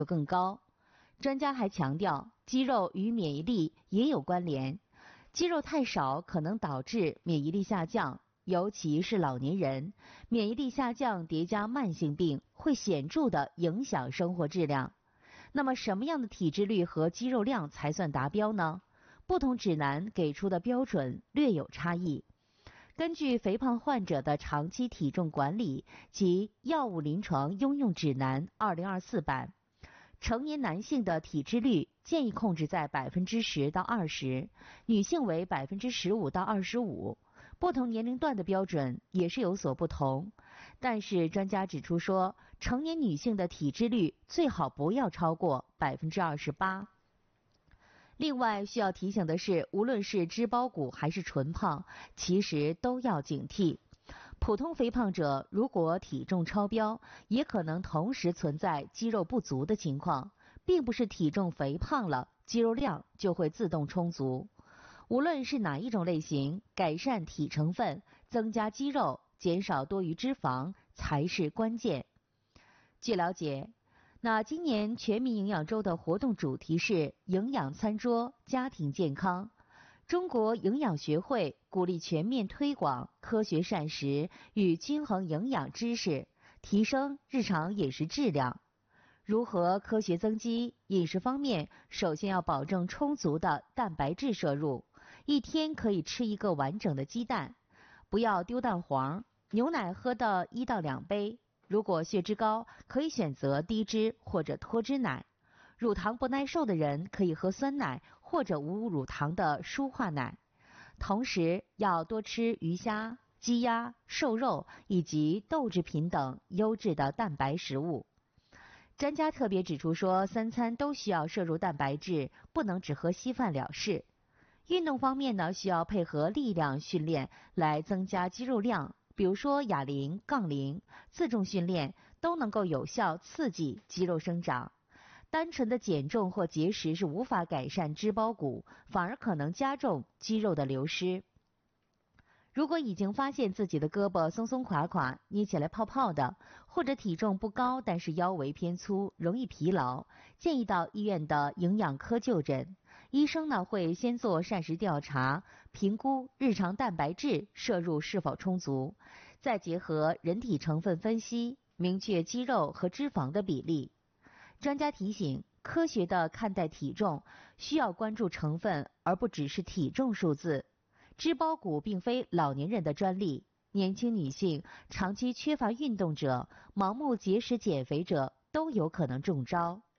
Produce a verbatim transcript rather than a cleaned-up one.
更高。专家还强调，肌肉与免疫力也有关联，肌肉太少可能导致免疫力下降，尤其是老年人，免疫力下降叠加慢性病，会显著地影响生活质量。那么什么样的体脂率和肌肉量才算达标呢？不同指南给出的标准略有差异。根据肥胖患者的长期体重管理及药物临床应用指南二零二四版，成年男性的体脂率建议控制在百分之十到二十，女性为百分之十五到二十五。不同年龄段的标准也是有所不同，但是专家指出说，成年女性的体脂率最好不要超过百分之二十八。另外需要提醒的是，无论是脂包骨还是纯胖，其实都要警惕。普通肥胖者如果体重超标，也可能同时存在肌肉不足的情况，并不是体重肥胖了，肌肉量就会自动充足。无论是哪一种类型，改善体成分，增加肌肉，减少多余脂肪才是关键。据了解，那今年全民营养周的活动主题是营养餐桌，家庭健康。中国营养学会鼓励全面推广科学膳食与均衡营养知识，提升日常饮食质量。如何科学增肌？饮食方面，首先要保证充足的蛋白质摄入，一天可以吃一个完整的鸡蛋，不要丢蛋黄。牛奶喝到一到两杯，如果血脂高，可以选择低脂或者脱脂奶。乳糖不耐受的人可以喝酸奶或者无乳糖的舒化奶。同时要多吃鱼虾、鸡鸭、瘦肉以及豆制品等优质的蛋白食物。专家特别指出说，三餐都需要摄入蛋白质，不能只喝稀饭了事。运动方面呢，需要配合力量训练来增加肌肉量，比如说哑铃、杠铃、自重训练都能够有效刺激肌肉生长。单纯的减重或节食是无法改善脂包骨，反而可能加重肌肉的流失。如果已经发现自己的胳膊松松垮垮，捏起来泡泡的，或者体重不高但是腰围偏粗，容易疲劳，建议到医院的营养科就诊。医生呢会先做膳食调查，评估日常蛋白质摄入是否充足，再结合人体成分分析，明确肌肉和脂肪的比例。专家提醒，科学的看待体重，需要关注成分，而不只是体重数字。脂包骨并非老年人的专利，年轻女性、长期缺乏运动者、盲目节食减肥者都有可能中招。